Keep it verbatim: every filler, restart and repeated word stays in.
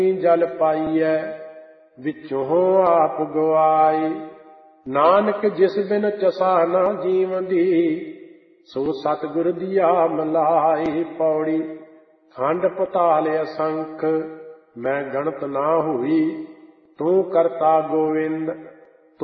ਜਲ ਪਾਈਐ ਵਿੱਚੋਂ ਆਪ ਗਵਾਈ। ਨਾਨਕ ਜਿਸ ਬਿਨ ਚਸਾ ਨਾ ਜੀਵਦੀ ਸੋ ਸਤਿਗੁਰ ਦੀਆ ਮਲਾਈ। ਪੌੜੀ ਖੰਡ ਪਤਾਲ ਅਸੰਖ ਮੈਂ ਗਣਤ ਨਾ ਹੋਈ ਤੂੰ ਕਰਤਾ ਗੋਵਿੰਦ।